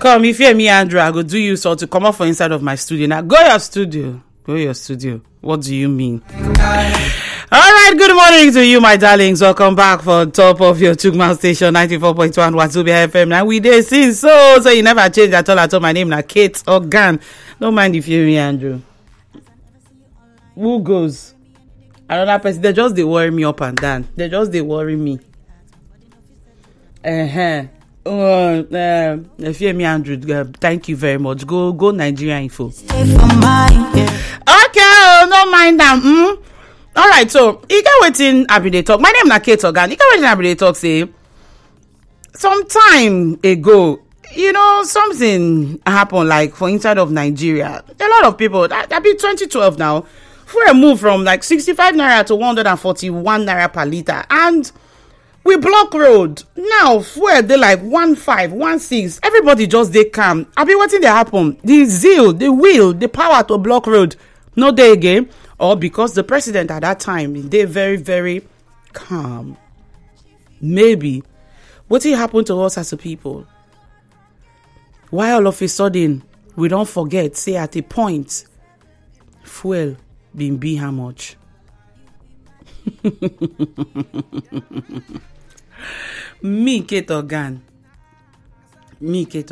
Come, if you hear me, Andrew, I go do you so to come up for inside of my studio. Now, go your studio. Go your studio. What do you mean? All right, good morning to you, my darlings. Welcome back for top of your Chukma station, 94.1 Wazobia FM. Now, we did see so you never change at all. My name is Kate Organ. Don't mind if you hear me, Andrew. Who goes? Another person. They just they worry me up and down. They just they worry me. If you hear me, Andrew, thank you very much. Go Nigeria Info. Okay, no mind them. All right, so you get waiting everyday talk. My name is Kate Organ. You get waiting everyday talk. Say, some time ago, something happened like for inside of Nigeria. A lot of people that be 2012 now. For a move from like 65 naira to 141 naira per liter, and we block road now. Fuel they like 15, 16. Everybody just they calm. I be waiting they happen. The zeal, the will, the power to block road. No day again. Or because the president at that time, they very, very calm. Maybe. What will happen to us as a people? Why all of a sudden, we don't forget, say at a point, fuel been be how much? Me, Kate Organ. Me, Kate